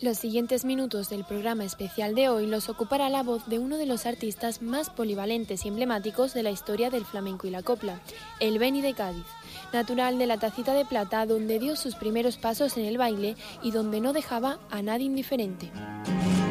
Los siguientes minutos del programa especial de hoy los ocupará la voz de uno de los artistas más polivalentes y emblemáticos de la historia del flamenco y la copla, el Beni de Cádiz, natural de la Tacita de Plata, donde dio sus primeros pasos en el baile y donde no dejaba a nadie indiferente.